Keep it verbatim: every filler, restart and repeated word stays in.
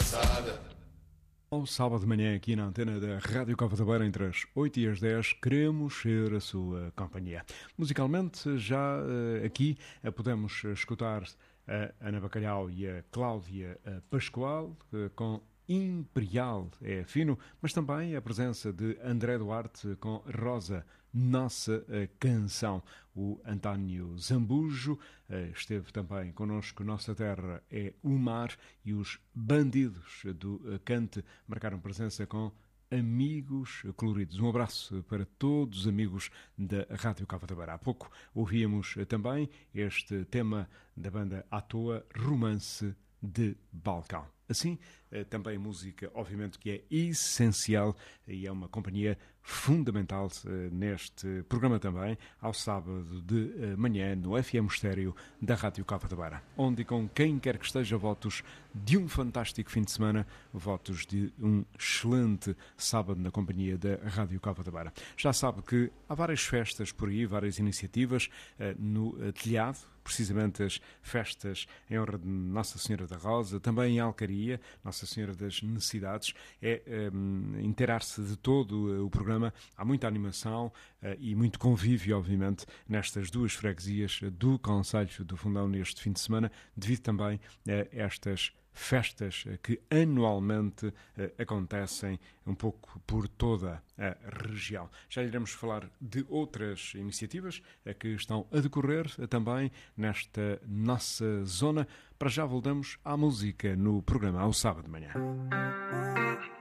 Ao sábado de manhã, aqui na antena da Rádio Cova da Beira, entre as oito e as dez, queremos ser a sua companhia. Musicalmente, já uh, aqui uh, podemos escutar a Ana Bacalhau e a Cláudia uh, Pascoal, uh, com Imperial é fino, mas também a presença de André Duarte com Rosa, Nossa Canção. O António Zambujo esteve também connosco. Nossa Terra é o Mar, e os Bandidos do Cante marcaram presença com Amigos Coloridos. Um abraço para todos os amigos da Rádio Cova da Beira. Há pouco ouvíamos também este tema da banda À Toa, Romance de Balcão. Assim, também música, obviamente, que é essencial e é uma companhia fundamental neste programa também, ao sábado de manhã, no F M Estéreo da Rádio Cova da Beira, onde, com quem quer que esteja, votos de um fantástico fim de semana, votos de um excelente sábado na companhia da Rádio Cova da Beira. Já sabe que há várias festas por aí, várias iniciativas no telhado, precisamente as festas em honra de Nossa Senhora da Rosa, também em Alcaria, Nossa Senhora das Necessidades. É um, inteirar-se de todo o programa. Há muita animação uh, e muito convívio, obviamente, nestas duas freguesias do Concelho do Fundão neste fim de semana, devido também a estas festas que anualmente uh, acontecem um pouco por toda a região. Já iremos falar de outras iniciativas uh, que estão a decorrer uh, também nesta nossa zona. Para já voltamos à música no programa ao sábado de manhã.